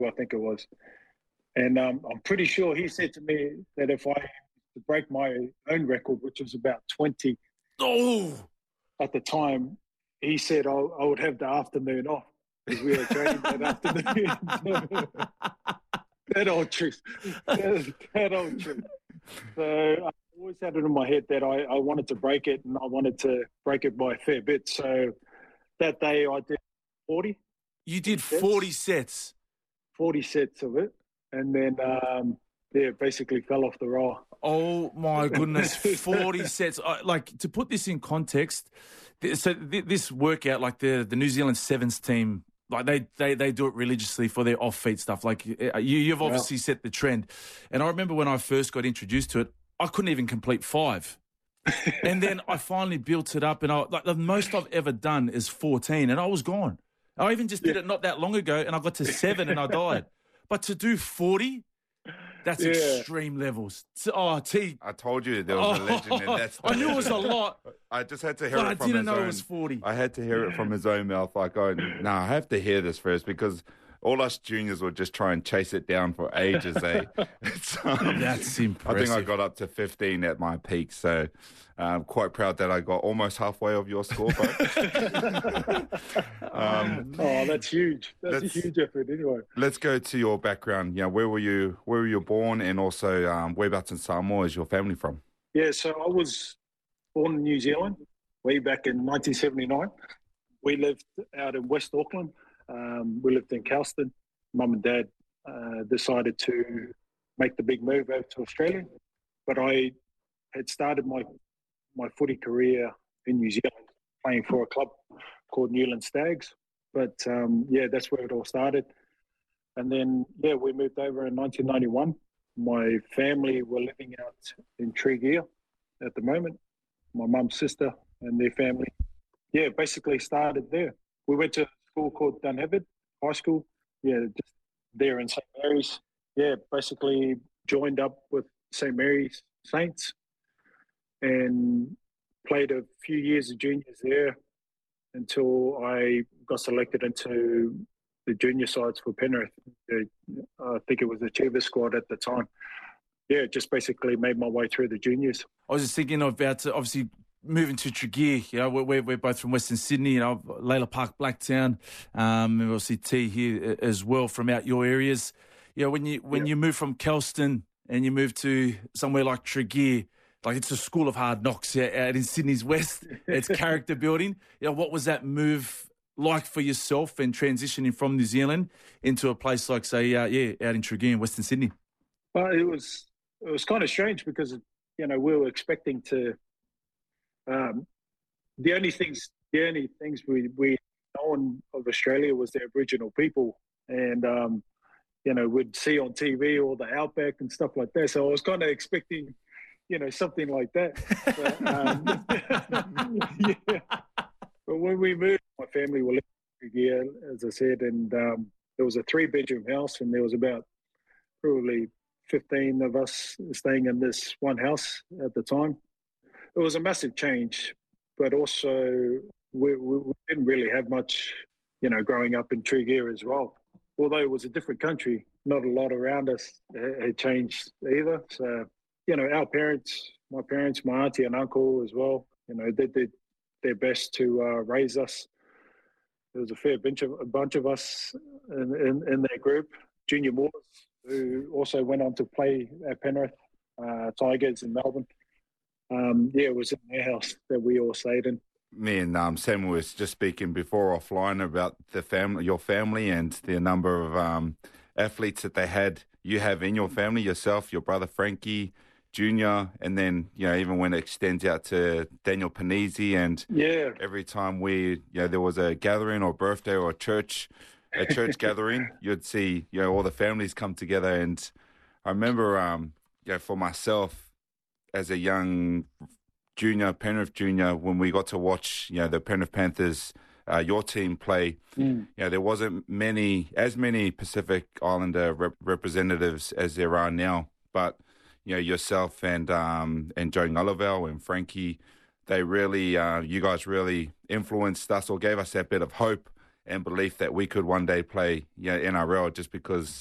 I think it was. And I'm pretty sure he said to me that if I break my own record, which was about 20 at the time, he said I would have the afternoon off because we were training that afternoon. That old truth. That old truth. So I always had it in my head that I wanted to break it, and I wanted to break it by a fair bit. So that day I did 40. You did 40 sets? 40 sets of it. And then, basically fell off the roll. Oh, my goodness, 40 sets. Like, to put this in context, so this workout, like the New Zealand Sevens team, like they do it religiously for their off-feet stuff. Like, you've obviously set the trend. And I remember when I first got introduced to it, I couldn't even complete 5. And then I finally built it up, and the most I've ever done is 14, and I was gone. I even just did it not that long ago, and I got to 7 and I died. But to do 40, that's extreme levels. Oh, T. I told you there was a legend in that. I knew it was a lot. I just had to hear it from his own. I didn't know it was 40. I had to hear it from his own mouth. Like, I have to hear this first, because all us juniors would just try and chase it down for ages. That's impressive. I think I got up to 15 at my peak, so I'm quite proud that I got almost halfway of your score, bro. That's huge. That's a huge effort anyway. Let's go to your background. Where were you born, and also whereabouts in Samoa is your family from? Yeah, so I was born in New Zealand way back in 1979. We lived out in West Auckland. We lived in Kelston. Mum and Dad decided to make the big move over to Australia. But I had started my footy career in New Zealand, playing for a club called Newland Stags. But, that's where it all started. And then, we moved over in 1991. My family were living out in Tregear at the moment. My mum's sister and their family, basically started there. We went to a school called Dunheved High School, just there in St. Mary's. Basically joined up with St. Mary's Saints and played a few years of juniors there until I got selected into the junior sides for Penrith. I think it was the Chivas squad at the time. Just basically made my way through the juniors. I was just thinking about, obviously, moving to Tregear. We're both from Western Sydney, Layla Park, Blacktown, and obviously T here as well from out your areas. When you move from Kelston and you move to somewhere like Tregear, like it's a school of hard knocks out in Sydney's West. It's character building. What was that move like for yourself and transitioning from New Zealand into a place like, say, out in Tregear in Western Sydney? Well, it was kind of strange because, we were expecting to. The only things we known of Australia was the Aboriginal people, and we'd see on TV all the outback and stuff like that. So I was kind of expecting, something like that. But when we moved, my family were living in Tregear, as I said, and there was a 3-bedroom house, and there was about probably 15 of us staying in this one house at the time. It was a massive change, but also we didn't really have much, growing up in Tregear as well. Although it was a different country, not a lot around us had changed either. So, our parents, my auntie and uncle as well, they did their best to raise us. There was a fair bunch of us in their group. Junior Moores, who also went on to play at Penrith, Tigers in Melbourne. It was in their house that we all stayed in. Me and Sam was just speaking before offline about your family, and the number of athletes that you have in your family, yourself, your brother Frankie, Junior, and then, even when it extends out to Daniel Panisi, and every time there was a gathering or birthday or a church gathering, you'd see, all the families come together. And I remember, for myself, as a young Penrith junior, when we got to watch, the Penrith Panthers, your team play, there wasn't as many Pacific Islander representatives as there are now. But, yourself and Joe Ngalavel and Frankie, they really, you guys really influenced us or gave us that bit of hope and belief that we could one day play NRL just because